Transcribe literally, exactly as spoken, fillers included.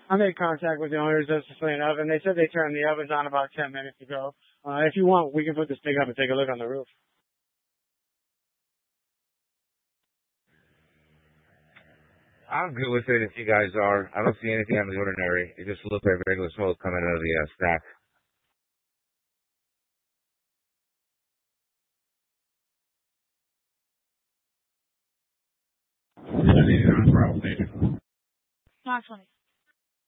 I made contact with the owners of the Sicilian Oven. They said they turned the ovens on about ten minutes ago. Uh, if you want, we can put this thing up and take a look on the roof. I'm good with it if you guys are. I don't see anything out of the ordinary. It just looks like regular smoke coming out of the uh, stack. Not twenty.